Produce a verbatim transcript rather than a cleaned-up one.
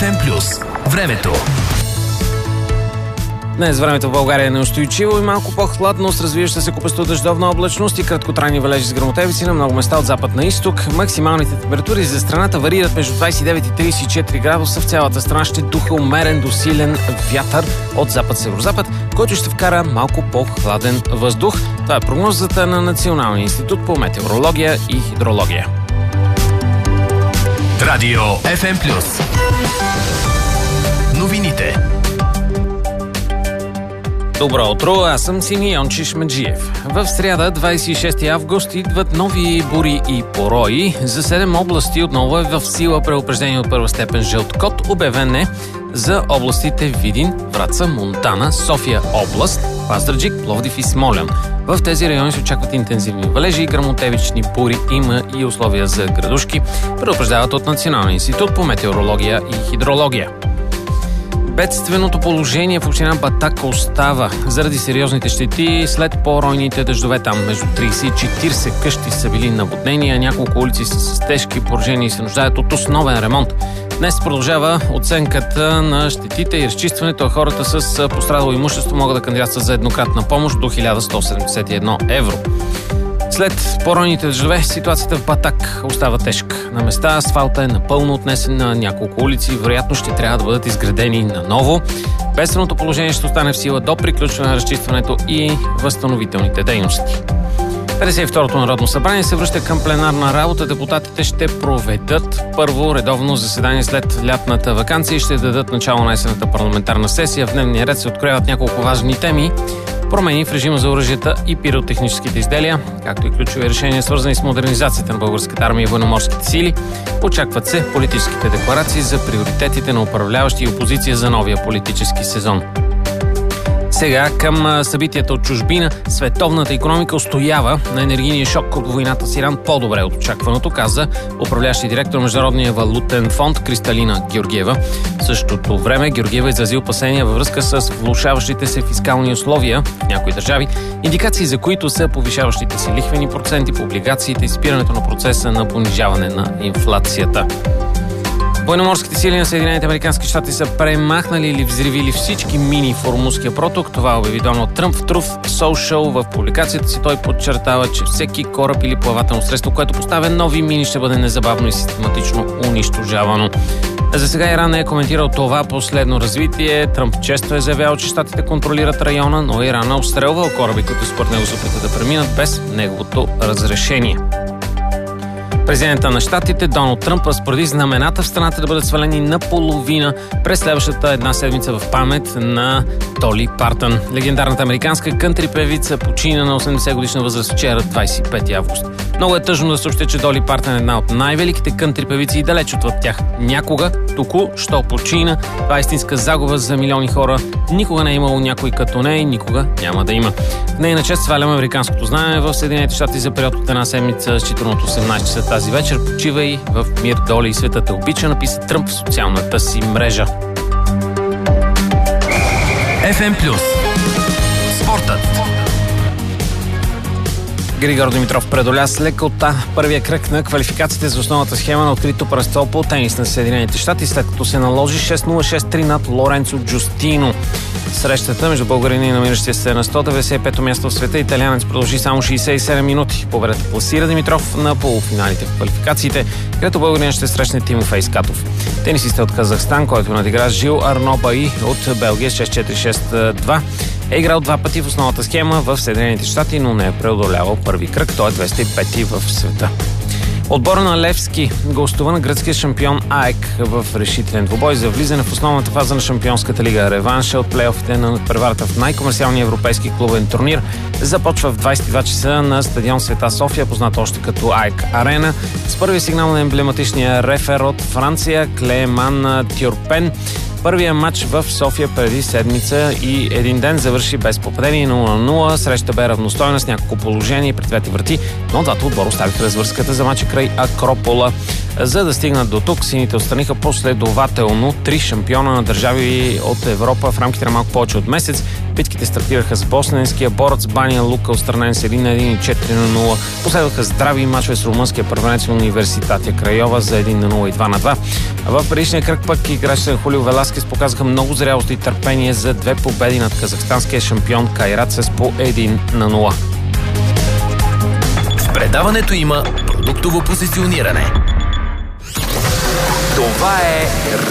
еф ем плюс. Времето. Днес времето в България е неустойчиво и малко по-хладно с развиваща се купесто дъждовна облачност и краткотрайни валежи с гръмотевици на много места от запад на изток. Максималните температури за страната варират между двадесет и девет и тридесет и четири градуса. В цялата страна ще духа умерен до силен вятър от запад-северозапад, който ще вкара малко по-хладен въздух. Това е прогнозата на Националния институт по метеорология и хидрология. Радио еф ем плюс. Новините. Добро утро, аз съм Симеон Чишмаджиев. В сряда, двадесет и шести август, идват нови бури и порои. За седем области отново е в сила предупреждение от първа степен жълт код. Обявен е за областите Видин, Враца, Монтана, София област, Пазарджик, Пловдив и Смолян. В тези райони се очакват интензивни валежи и гръмотевични бури. Има и условия за градушки, предупреждават от Националния институт по метеорология и хидрология. Бедственото положение в община Батак остава заради сериозните щети след поройните дъждове там. Между тридесет и четиридесет къщи са били наводнения, няколко улици са с тежки поражения и се нуждаят от основен ремонт. Днес продължава оценката на щетите и разчистването, а хората с пострадало имущество могат да кандидатстват за еднократна помощ до хиляда сто седемдесет и едно евро. След поройните дъждове ситуацията в Батак остава тежка. На места асфалта е напълно отнесен на няколко улици и вероятно ще трябва да бъдат изградени наново. Бедственото положение ще остане в сила до приключване на разчистването и възстановителните дейности. петдесет и второто Народно събрание се връща към пленарна работа. Депутатите ще проведат първо редовно заседание след лятната ваканция и ще дадат начало на есенната парламентарна сесия. В дневния ред се открояват няколко важни теми. Промени в режима за оръжията и пиротехническите изделия, както и ключови решения, свързани с модернизацията на българската армия и военноморските сили. Очакват се политическите декларации за приоритетите на управляващи и опозиция за новия политически сезон. Сега към събитията от чужбина. Световната икономика устоява на енергийния шок от войната с Иран по-добре от очакваното, каза управляващи директор на Международния валутен фонд Кристалина Георгиева. В същото време Георгиева изрази опасения във връзка с влошаващите се фискални условия в някои държави, индикации за които са повишаващите се лихвени проценти по облигациите и спирането на процеса на понижаване на инфлацията. Военноморските сили на Съединените американски щати са премахнали или взривили всички мини в Ормузския проток. Това обяви Доналд Тръмп в Truth Social. В публикацията си той подчертава, че всеки кораб или плавателно средство, което поставя нови мини, ще бъде незабавно и систематично унищожавано. За сега Иран не е коментирал това последно развитие. Тръмп често е заявявал, че щатите контролират района, но Иран е обстрелвал кораби, които според него се опитат да преминат без неговото разрешение. Президента на щатите Доналд Тръмп разпореди знамената в страната да бъдат свалени наполовина през следващата една седмица в памет на Доли Партън. Легендарната американска кънтри певица почина на осемдесет годишна възраст вчера, двадесет и пети август. Много е тъжно да съобщя, че Доли Партън е една от най-великите кънтри певици и далеч отвъд тях. Някога, току-що почина. Това е истинска загуба за милиони хора. Никога не е имало някой като нея и никога няма да има. В нейна чест сваляме американското знаме в Съединените щати за период от една седмица, считано от осемнадесет часа тази вечер. Почивай в мир, Доли, и светът те обича, написа Тръмп в социалната си мрежа. еф ем плюс. Спортът. Григор Димитров предоля с лекота първия кръг на квалификациите за основната схема на открито първенство по тенис на Съединените щати, след като се наложи шест нула шест три над Лоренцо Джустино. Срещата между българини, намиращия се на сто деветдесет и пето място в света, италианец продължи само шейсет и седем минути. Победата пласира Димитров на полуфиналите в квалификациите, където българинът ще срещне Тимофей Скатов. Тенисистът от Казахстан, който надигра Жил Арно Баи от Белгия шест четири шест два, е играл два пъти в основната схема в Съединените щати, но не е преодолявал първи кръг. Той е двеста и пети в света. Отбора на Левски гостува на гръцкия шампион АЕК в решителен двубой за влизане в основната фаза на Шампионската лига. Реванша от плейофите на надпреварата в най-комерциалния европейски клубен турнир започва в двадесет и два часа на стадион Света София, познат още като АЕК Арена, с първи сигнал на емблематичния рефер от Франция Клеман Тюрпен. Първия матч в София преди седмица и един ден завърши без попадение нула на нула. Среща бе равностойна с няколко положения и пред двете врати, но двата отбора оставиха развърската за матча край Акропола. За да стигнат до тук, сините отстраниха последователно три шампиона на държави от Европа в рамките на малко повече от месец. Битките стартираха с босненския борец Баня Лука, отстранен с един на един и четири на нула. Последваха здрави мачове с румънския първенец Университатия Крайова за един на нула и два на два. В предишния кръг пък играчите на Хулио Веласкес показаха много зрялост и търпение за две победи над казахстанския шампион Кайрацес по един на нула. В предаването има продуктово позициониране. Това е